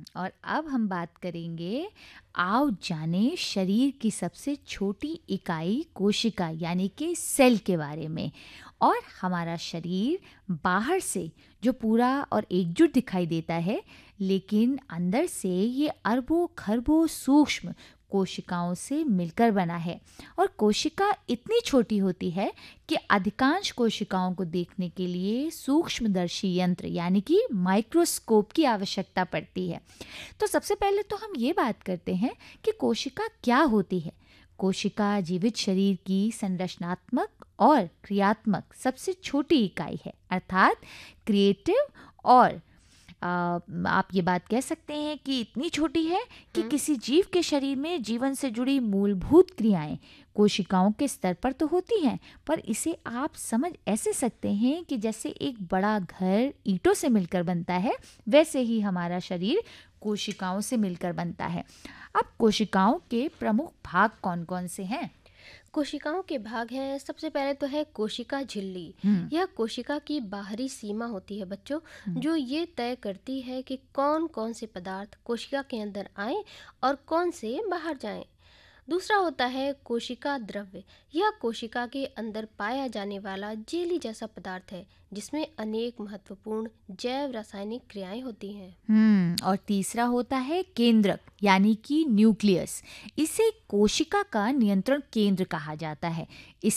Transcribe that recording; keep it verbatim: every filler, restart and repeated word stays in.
और अब हम बात करेंगे, आओ जाने शरीर की सबसे छोटी इकाई कोशिका यानी कि सेल के बारे में। और हमारा शरीर बाहर से जो पूरा और एकजुट दिखाई देता है, लेकिन अंदर से ये अरबों खरबों सूक्ष्म कोशिकाओं से मिलकर बना है। और कोशिका इतनी छोटी होती है कि अधिकांश कोशिकाओं को देखने के लिए सूक्ष्मदर्शी यंत्र यानी कि माइक्रोस्कोप की आवश्यकता पड़ती है। तो सबसे पहले तो हम ये बात करते हैं कि कोशिका क्या होती है। कोशिका जीवित शरीर की संरचनात्मक और क्रियात्मक सबसे छोटी इकाई है, अर्थात क्रिएटिव। और आ, आप ये बात कह सकते हैं कि इतनी छोटी है कि हम्म। किसी जीव के शरीर में जीवन से जुड़ी मूलभूत क्रियाएं कोशिकाओं के स्तर पर तो होती हैं, पर इसे आप समझ ऐसे सकते हैं कि जैसे एक बड़ा घर ईंटों से मिलकर बनता है, वैसे ही हमारा शरीर कोशिकाओं से मिलकर बनता है। अब कोशिकाओं के प्रमुख भाग कौन-कौन से हैं? कोशिकाओं के भाग हैं। सबसे पहले तो है कोशिका झिल्ली। हम्म। यह कोशिका की बाहरी सीमा होती है बच्चों, हम्म। जो ये तय करती है कि कौन कौन से पदार्थ कोशिका के अंदर आएं और कौन से बाहर जाएं। दूसरा होता है कोशिका द्रव्य। यह कोशिका के अंदर पाया जाने वाला जेली जैसा पदार्थ है, जिसमें अनेक महत्वपूर्ण जैव रासायनिक क्रियाएं होती हैं। हम्म और तीसरा होता है केंद्रक यानी कि न्यूक्लियस। इसे कोशिका का नियंत्रण केंद्र कहा जाता है।